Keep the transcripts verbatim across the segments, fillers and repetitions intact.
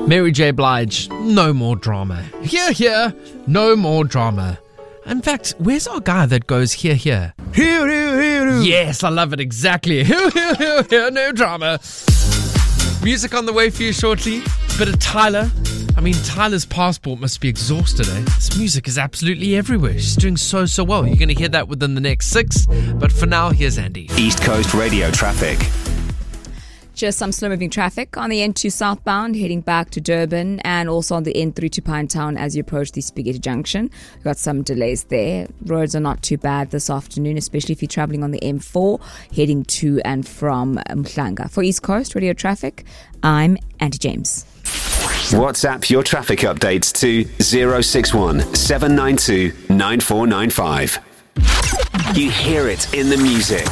Mary J. Blige, no more drama. Here, here, no more drama. In fact, where's our guy that goes here, here? Here, here, here, here. Yes, I love it exactly. Here, here, here, here, no drama. Music on the way for you shortly. Bit of Tyler. I mean, Tyler's passport must be exhausted, eh? This music is absolutely everywhere. She's doing so, so well. You're going to hear that within the next six. But for now, here's Andy. East Coast Radio traffic. Just some slow-moving traffic on the N two southbound heading back to Durban, and also on the N three to Pinetown as you approach the Spaghetti Junction. We've got some delays there. Roads are not too bad this afternoon, especially if you're travelling on the M four heading to and from Mhlanga. For East Coast Radio Traffic, I'm Andy James. WhatsApp your traffic updates to zero six one seven nine two nine four nine five. You hear it in the music.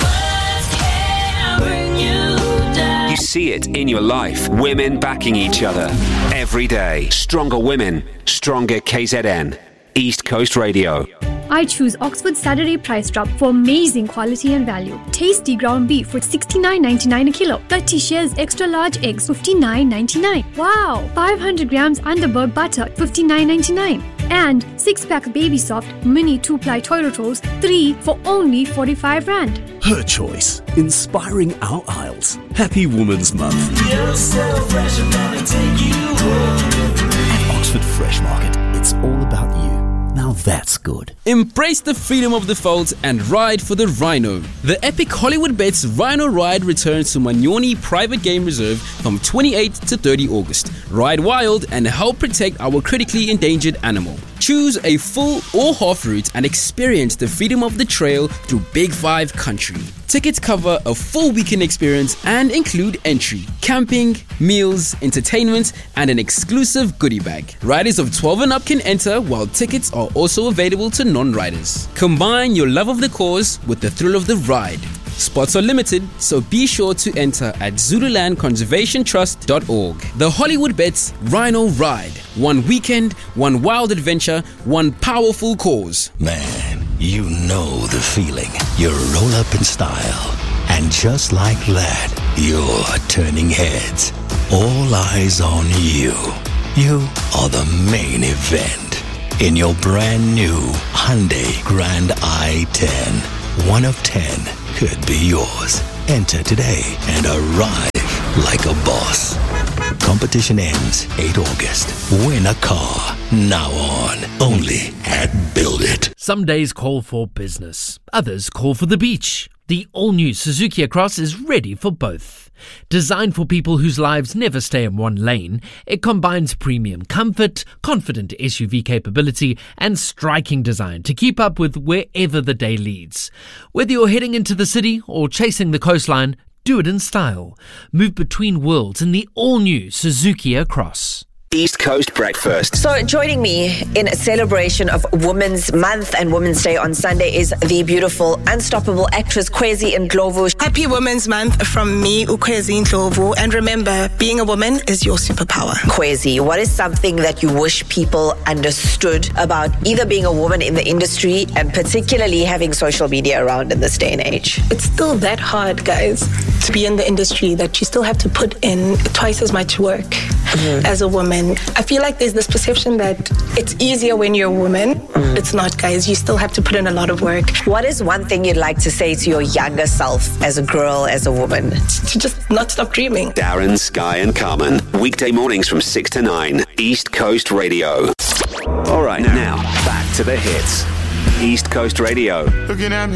You see it in your life. Women backing each other every day. Stronger women, stronger K Z N. East Coast Radio. I choose Oxford Saturday Price Drop for amazing quality and value. Tasty ground beef for sixty-nine ninety-nine a kilo. thirty shares extra large eggs, fifty-nine ninety-nine. Wow! five hundred grams Underberg butter, fifty-nine ninety-nine. And six pack Baby Soft mini two-ply toilet rolls, three for only forty-five rand. Her choice, inspiring our aisles. Happy Women's Month. You're so fresh, I'm gonna take you home. At Oxford Fresh Market, it's all about you. Now that's good. Embrace the freedom of the veldt and ride for the Rhino. The epic Hollywood Bets Rhino Ride returns to Manyoni Private Game Reserve from twenty-eighth to thirtieth of August. Ride wild and help protect our critically endangered animal. Choose a full or half route and experience the freedom of the trail through Big Five Country. Tickets cover a full weekend experience and include entry, camping, meals, entertainment, and an exclusive goodie bag. Riders of twelve and up can enter, while tickets are also available to non-riders. Combine your love of the cause with the thrill of the ride. Spots are limited, so be sure to enter at Zululand Conservation Trust dot org. The Hollywood Bets Rhino Ride. One weekend, one wild adventure, one powerful cause. Man, you know the feeling. You roll up in style. And just like that, you're turning heads. All eyes on you. You are the main event. In your brand new Hyundai Grand i ten. One of ten could be yours. Enter today and arrive like a boss. Competition ends eighth of August. Win a car now on. Only at Build It. Some days call for business. Others call for the beach. The all-new Suzuki Across is ready for both. Designed for people whose lives never stay in one lane, it combines premium comfort, confident S U V capability, and striking design to keep up with wherever the day leads. Whether you're heading into the city or chasing the coastline, do it in style. Move between worlds in the all-new Suzuki Across. East Coast Breakfast. So joining me in a celebration of Women's Month and Women's Day on Sunday is the beautiful, unstoppable actress Kwezi Ndlovu. Happy Women's Month from me, Ukwezi Ndlovu. And remember, being a woman is your superpower. Kwezi, what is something that you wish people understood about either being a woman in the industry and particularly having social media around in this day and age? It's still that hard, guys, to be in the industry, that you still have to put in twice as much work mm-hmm. as a woman. I feel like there's this perception that it's easier when you're a woman. Mm. It's not, guys. You still have to put in a lot of work. What is one thing you'd like to say to your younger self as a girl, as a woman? To just not stop dreaming. Darren, Sky and Carmen. Weekday mornings from six to nine. East Coast Radio. All right, now, back to the hits. East Coast Radio. Looking at